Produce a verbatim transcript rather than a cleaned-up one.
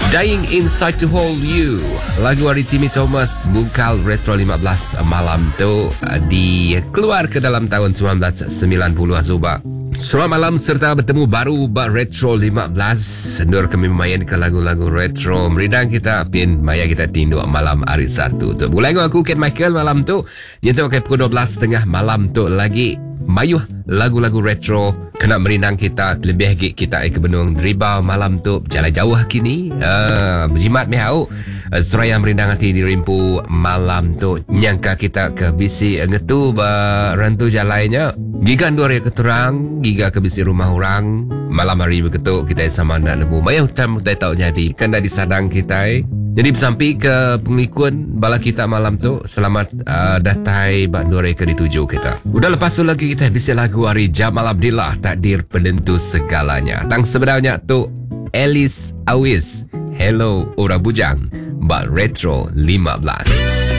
Dying Inside to Hold You, lagu dari Timmy Thomas, Bungkal Retro lima belas malam tu dikeluar ke dalam tahun sembilan belas sembilan puluh Azubah. Selamat malam serta bertemu baru Bak Retro lima belas. Nur kami memainkan lagu-lagu retro meridang kita pin maya kita tinduk malam hari Sabtu tu. Mulai aku Ken Michael malam tu. Yang tu pakai pukul dua belas tiga puluh malam tu lagi mayuh lagu-lagu retro kena merindang kita lebih lagi kita ke Benung Ribau malam tu jalan jauh kini uh, berjimat mehau uh, seraya merindang hati di rimpu malam tu nyangka kita ke bisi ngetu ba rantu jalannya giga dua hari keterang giga ke bisi rumah orang malam hari begitu kita sama nak lebu mayuh tam tak tahu jadi kan dah disadang kita eh. Jadi bersampai ke pengikut bala kita malam tu. Selamat uh, datai bak dua reka dituju kita. Udah lepas tu lagi kita bisa lagu hari Jamal Abdillah, takdir penentu segalanya. Tang sebenarnya tu Alice Awis, Hello Ora Bujang, bak Retro lima belas.